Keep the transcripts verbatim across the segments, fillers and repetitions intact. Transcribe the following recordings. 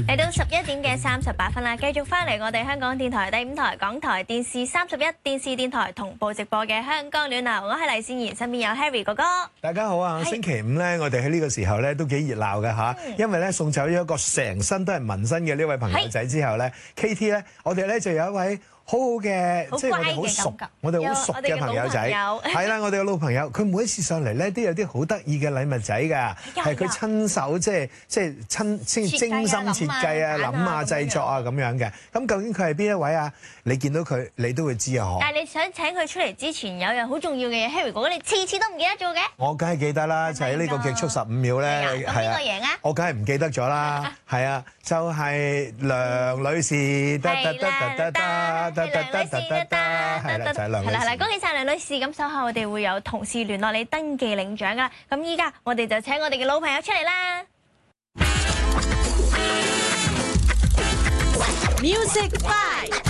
嚟到十一點嘅三十八分啦，繼續翻嚟我哋香港電台第五台、港台電視三十一電視電台同步直播嘅香港暖流，我係黎善賢，身邊有 Harry 哥哥。 大家好啊！星期五咧，我哋喺呢個時候咧都幾熱鬧嘅嚇，因為咧送走咗一個成身都係紋身嘅呢位朋友仔之後咧 ，K T 咧，我哋咧就有一位好好嘅，即係我哋好熟，我哋好熟嘅朋友仔，係啦，我哋嘅老朋友，佢每一次上嚟咧都有啲好得意嘅禮物仔㗎，係佢親手即係即係親先精心設計啊、諗啊、製作啊咁樣嘅。咁究竟佢係邊一位啊？你見到佢，你都會知啊！ 但係你想請佢出嚟之前，有樣好重要嘅嘢 ，Harry 哥哥，你次次都唔記得做嘅。我梗係記得啦，就係呢個極速十五秒咧， 係啊。咁邊個贏啊？ 我梗係唔記得咗啦，係啊，就係梁女士，得得得得得得。得得得得得得，係啦，就係梁女士。係啦係啦，恭喜曬梁女士！咁稍後我哋會有同事聯絡你登記領獎噶。咁依家我哋就請我哋嘅老朋友出嚟啦。Music Five，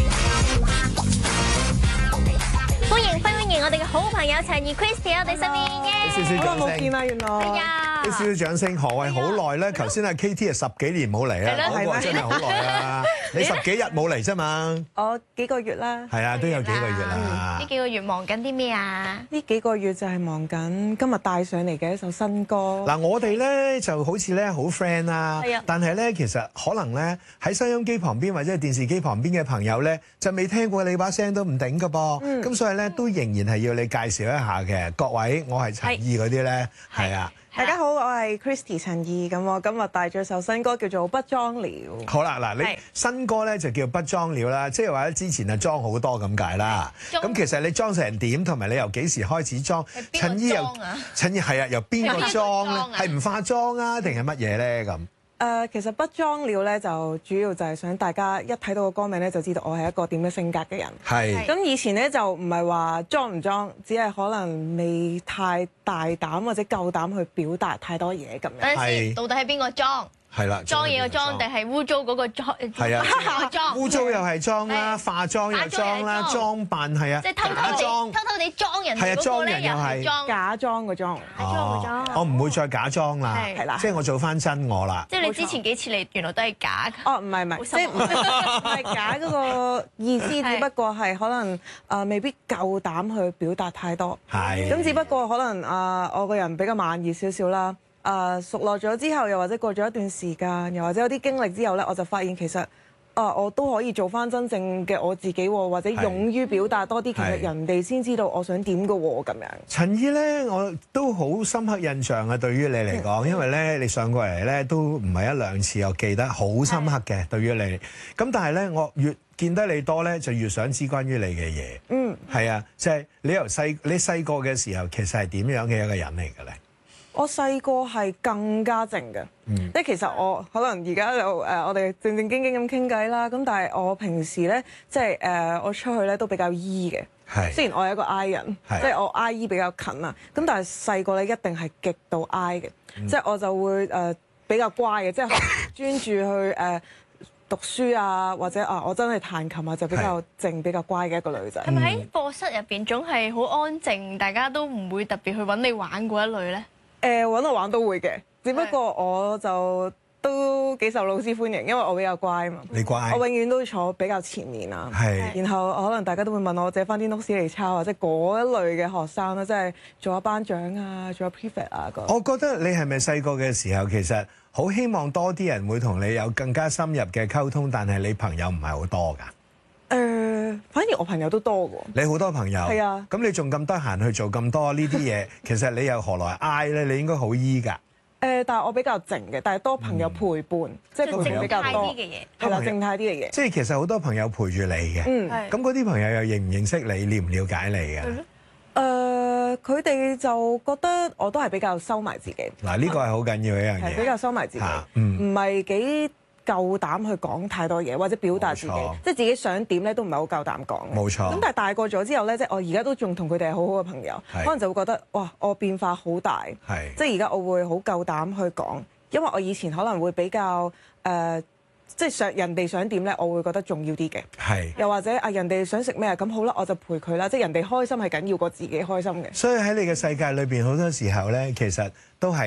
歡迎歡迎我哋嘅好朋友陳怡 Christy 我哋身邊嘅。 好耐冇見啦，原來。係啊。 啲少少掌聲，何謂好耐咧？頭先阿 K T 係十幾年冇嚟啦，嗰個真係好耐啦。你十幾日冇嚟啫嘛？ 我幾個月啦。 係啊，都有幾個月啦。 呢幾個月忙緊啲咩啊？ 呢幾個月就係忙緊今日帶上嚟嘅一首新歌。 嗱，我哋咧就好似咧好 friend 啦，但係咧其實可能咧喺收音機旁邊或者係電視機旁邊嘅朋友咧就未聽過你把聲都唔頂㗎噃。咁所以咧都仍然係要你介紹一下嘅。各位，我係陳怡嗰啲咧，係啊。 大家好，我係 Christy 陳怡，咁我今日帶咗首新歌叫做《不裝了》。 好啦，嗱，你新歌咧就叫不裝了啦，即係話咧之前係裝好多咁解啦。咁其實你裝成點，同埋你由幾時開始裝？陳怡由陳怡係啊，由邊個裝咧？係唔化妝啊，定係乜嘢咧咁？ 誒、呃，其實不裝了咧，就主要就係想大家一睇到個歌名咧，就知道我係一個點嘅性格嘅人。 係。咁以前咧就唔係話裝唔裝，只係可能未太大膽或者夠膽去表達太多嘢咁樣。 等陣先，到底係邊個裝？ 係啦， 裝嘢個裝定係污糟嗰個裝？ 係啊， 裝污糟又係裝啦，化妝又裝啦，裝扮係啊， 即係偷偷地偷偷地裝人哋嗰個咧，又係裝假裝個裝。 假裝個裝。 我唔會再假裝啦， 係啦， 即係我做翻真我啦。 即係你之前幾次嚟，原來都係假㗎。 哦，唔係唔係，即係唔係假嗰個意思，只不過係可能誒未必夠膽去表達太多。 係。咁只不過可能誒我個人比較慢熱少少啦。誒、uh, 熟落咗之後，又或者過咗一段時間，又或者有啲經歷之後咧，我就發現其實啊，uh, 我都可以做翻真正嘅我自己，或者勇於表達多啲，其實人哋先知道我想點嘅喎咁樣。陳怡咧，我都好深刻印象啊，對於你嚟講，因為咧你上過嚟咧都唔係一兩次，我記得好深刻嘅對於你。咁但係咧，我越見得你多咧，就越想知關於你嘅嘢。嗯，係啊，即係你由細你細個嘅時候，其實係點樣嘅一個人嚟嘅咧？ 我細個係更加靜嘅，即係、嗯、其實我可能而家就誒、呃、我哋正正經經咁傾偈啦，咁但係我平時咧即係誒我出去咧都比較 E 嘅，是雖然我係一個 I 人，即係是我 I E 比較近啊，咁但係細個咧一定係極度 I 嘅，即係、嗯、我就會誒、呃、比較乖嘅，即係專注去誒、呃、讀書啊，或者啊我真係彈琴啊就比較靜是比較乖嘅一個女仔。係咪喺課室入邊總係好安靜，大家都唔會特別去揾你玩嗰一類咧？誒揾我玩都會嘅，只不過我就都幾受老師歡迎，因為我比較乖啊嘛。你乖，我永遠都坐比較前面啊。係是。然後可能大家都會問我借翻啲 notes 嚟抄啊，即係嗰一類嘅學生啦，即係做下班長啊，做下 prefect 啊嗰。我覺得你係咪細個嘅時候其實好希望多啲人會同你有更加深入嘅溝通，但係你朋友唔係好多㗎？誒、呃，反而我朋友都多喎。你好多朋友。係啊。咁你仲咁得閒去做咁多呢啲嘢，其實你又何來 I 咧？你應該好 E 㗎。誒、呃，但係我比較靜嘅，但係多朋友陪伴，嗯、即係陪伴比較多。靜態啲嘅嘢。係啦，靜態啲嘅嘢。即係其實好多朋友陪住你嘅。嗯。咁嗰啲朋友又認唔認識你，了唔了解你嘅？誒、呃，佢哋就覺得我都係比較收埋自己。嗱，呢個係好緊要一樣嘢。係比較收埋自己，唔係幾夠膽去講太多嘢，或者表達自己，錯即係自己想點咧都唔係好夠膽講。冇錯。咁但係大個咗之後咧，即係我而家都仲同佢哋係好好嘅朋友，是可能就會覺得哇，我變化好大。係是。即係而家我會好夠膽去講，因為我以前可能會比較誒、呃，即係想人哋想點咧，我會覺得重要啲嘅。係是。又或者啊，人哋想食咩啊，咁好啦，我就陪佢啦。即係人哋開心係緊要過自己開心嘅。所以喺你嘅世界裏邊，好多時候咧，其實都係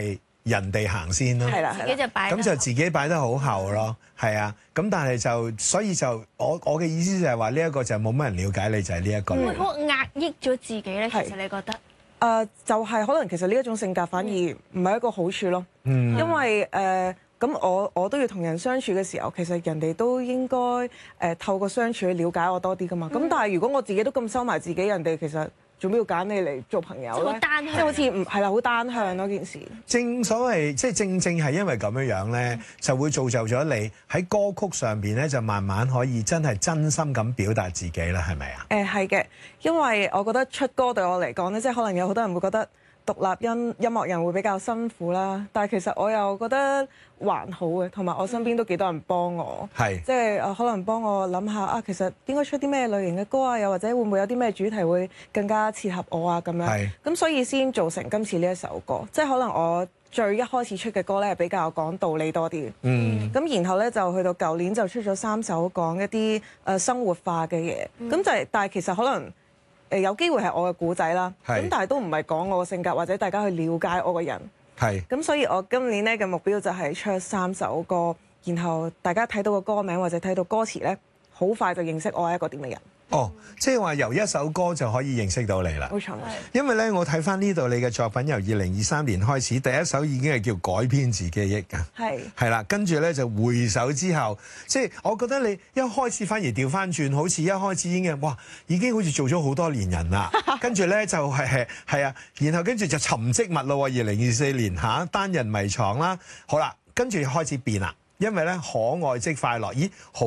人哋行先咯。 係啦， 自己就擺咁就自己擺得好後咯，係啊。咁但係就所以就我我嘅意思就係話呢一個就冇乜人了解你，就係呢一個。 會好壓抑咗自己咧？其實你覺得？誒、 呃，就係、是、可能其實呢一種性格反而唔係一個好處咯。嗯，因為誒。呃咁我我都要同人相處嘅時候，其實人哋都應該誒、呃、透過相處去了解我多啲噶嘛。咁、嗯、但係如果我自己都咁收埋自己，人哋其實做咩要揀你嚟做朋友咧？ 好單向， 即係好似唔係啦，好單向嗰件事。 正所謂即係正正係因為咁樣樣咧，就會造就咗你喺歌曲上邊咧，就慢慢可以真係真心咁表達自己啦，係咪啊？ 誒係嘅，因為我覺得出歌對我嚟講咧，即係可能有好多人會覺得獨立音音樂人會比較辛苦啦，但係其實我又覺得還好嘅，同埋我身邊都幾多人幫我， 係即係誒可能幫我諗下啊，其實應該出啲咩類型嘅歌啊，又或者會唔會有啲咩主題會更加切合我啊咁樣，係咁所以先做成今次呢一首歌，即係可能我最一開始出嘅歌咧係比較講道理多啲，嗯，咁然後咧就去到舊年就出咗三首講一啲誒生活化嘅嘢，咁、嗯、就係但係其實可能。誒有機會係我嘅故仔啦，咁但係都唔係講我嘅性格或者大家去了解我個人，係咁所以我今年咧嘅目標就係出三首歌，然後大家睇到個歌名或者睇到歌詞咧，好快就認識我係一個點嘅人。 哦，即係話由一首歌就可以認識到你啦。 冇錯， 因為咧我睇翻呢度你嘅作品由二零二三年開始，第一首已經係叫改編自記憶㗎。係係啦，跟住咧就回首之後，即係我覺得你一開始反而調翻轉，好似一開始已經哇已經好似做咗好多年人啦。跟住咧就係係啊，然後跟住就沉積物咯。二零二四年嚇單人迷床啦，好啦，跟住開始變啦，因為咧可愛即快樂，咦好。